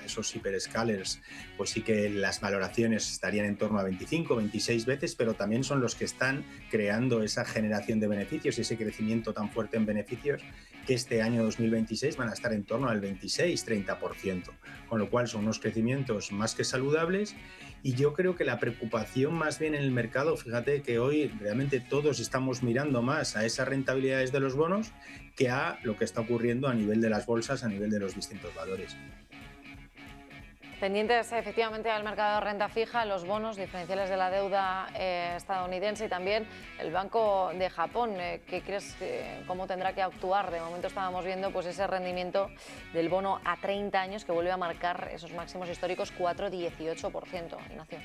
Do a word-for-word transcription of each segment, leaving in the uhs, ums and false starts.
esos hiperscalers, pues sí que las valoraciones estarían en torno a veinticinco, veintiséis veces, pero también son los que están creando esa generación de beneficios y ese crecimiento tan fuerte en beneficios que este año dos mil veintiséis van a estar en torno al veintiséis, treinta por ciento, con lo cual son unos crecimientos más que saludables. Y yo creo que la preocupación más bien en el mercado, fíjate que hoy realmente todos estamos mirando más a esas rentabilidades de los bonos que a lo que está ocurriendo a nivel de las bolsas, a nivel de los distintos valores. Pendientes efectivamente al mercado de renta fija, los bonos diferenciales de la deuda eh, estadounidense y también el Banco de Japón. Eh, ¿Qué crees eh, cómo tendrá que actuar? De momento estábamos viendo pues ese rendimiento del bono a treinta años que vuelve a marcar esos máximos históricos, cuatro coma dieciocho por ciento. Ignacio.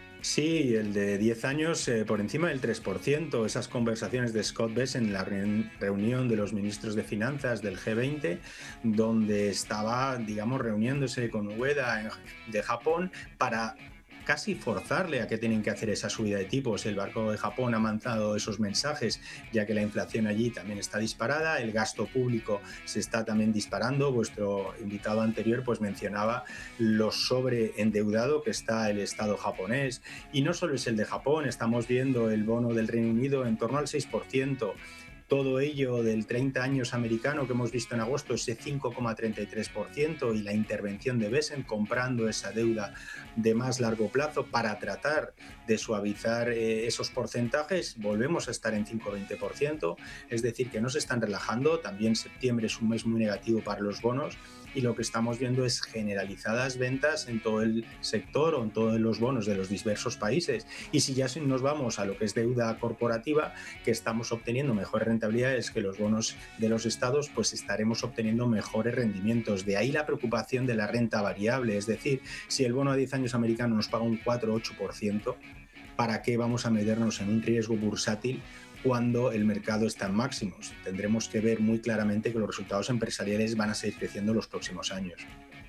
Sí, el de diez años eh, por encima del tres por ciento. Esas conversaciones de Scott Bessent en la reunión de los ministros de finanzas del G veinte, donde estaba, digamos, reuniéndose con Ueda de Japón para casi forzarle a que tienen que hacer esa subida de tipos. El Banco de Japón ha mandado esos mensajes, ya que la inflación allí también está disparada, el gasto público se está también disparando. Vuestro invitado anterior pues mencionaba lo sobreendeudado que está el Estado japonés. Y no solo es el de Japón, estamos viendo el bono del Reino Unido en torno al seis por ciento. Todo ello del treinta años americano que hemos visto en agosto, ese cinco coma treinta y tres por ciento, y la intervención de Bessent comprando esa deuda de más largo plazo para tratar de suavizar eh, esos porcentajes, volvemos a estar en cinco coma veinte por ciento, es decir, que no se están relajando. También septiembre es un mes muy negativo para los bonos y lo que estamos viendo es generalizadas ventas en todo el sector o en todos los bonos de los diversos países. Y si ya nos vamos a lo que es deuda corporativa, que estamos obteniendo mejores rentabilidades que los bonos de los estados, pues estaremos obteniendo mejores rendimientos. De ahí la preocupación de la renta variable, es decir, si el bono a diez años americano nos paga un cuatro o ocho por ciento, ¿para qué vamos a meternos en un riesgo bursátil cuando el mercado está en máximos? Tendremos que ver muy claramente que los resultados empresariales van a seguir creciendo los próximos años.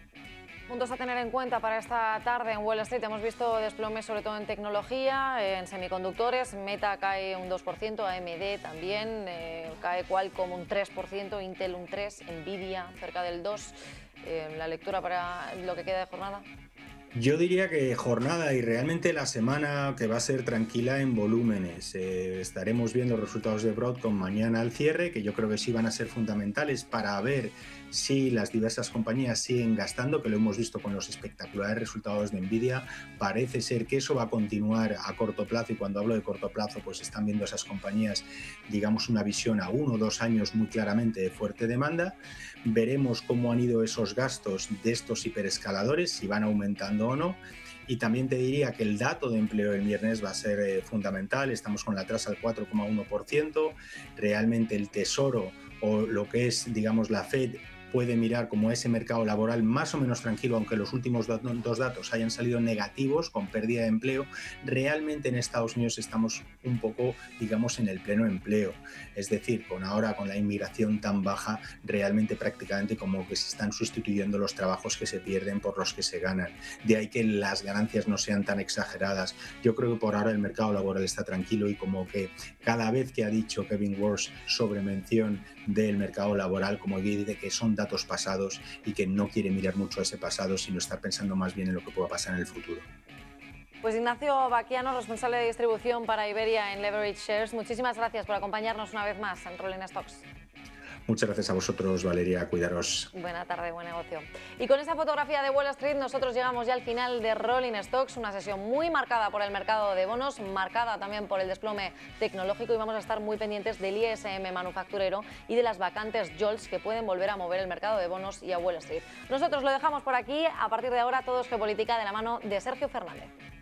Puntos a tener en cuenta para esta tarde en Wall Street. Hemos visto desplomes sobre todo en tecnología, en semiconductores. Meta cae un dos por ciento, A M D también, eh, cae Qualcomm un tres por ciento, Intel un tres por ciento, Nvidia cerca del dos por ciento. Eh, la lectura para lo que queda de jornada. Yo diría que jornada y realmente la semana que va a ser tranquila en volúmenes. Eh, estaremos viendo los resultados de Broadcom mañana al cierre, que yo creo que sí van a ser fundamentales para ver si las diversas compañías siguen gastando, que lo hemos visto con los espectaculares resultados de Nvidia. Parece ser que eso va a continuar a corto plazo, y cuando hablo de corto plazo, pues están viendo esas compañías, digamos, una visión a uno o dos años muy claramente de fuerte demanda. Veremos cómo han ido esos gastos de estos hiperescaladores, si van aumentando o no. Y también te diría que el dato de empleo del viernes va a ser eh, fundamental. Estamos con la tasa al cuatro coma uno por ciento. Realmente el Tesoro o lo que es, digamos, la Fed puede mirar como ese mercado laboral más o menos tranquilo, aunque los últimos dos datos hayan salido negativos con pérdida de empleo. Realmente en Estados Unidos estamos un poco, digamos, en el pleno empleo, es decir, con ahora con la inmigración tan baja, realmente prácticamente como que se están sustituyendo los trabajos que se pierden por los que se ganan. De ahí que las ganancias no sean tan exageradas. Yo creo que por ahora el mercado laboral está tranquilo, y como que cada vez que ha dicho Kevin Warsh sobre mención del mercado laboral, como que dice que son datos pasados y que no quiere mirar mucho a ese pasado, sino estar pensando más bien en lo que pueda pasar en el futuro. Pues Ignacio Baquiano, responsable de distribución para Iberia en Leverage Shares, muchísimas gracias por acompañarnos una vez más en Rolling Stocks. Muchas gracias a vosotros, Valeria, cuidaros. Buena tarde, buen negocio. Y con esta fotografía de Wall Street nosotros llegamos ya al final de Rolling Stocks, una sesión muy marcada por el mercado de bonos, marcada también por el desplome tecnológico, y vamos a estar muy pendientes del I S M manufacturero y de las vacantes JOLTS que pueden volver a mover el mercado de bonos y a Wall Street. Nosotros lo dejamos por aquí. A partir de ahora, todo es geopolítica de la mano de Sergio Fernández.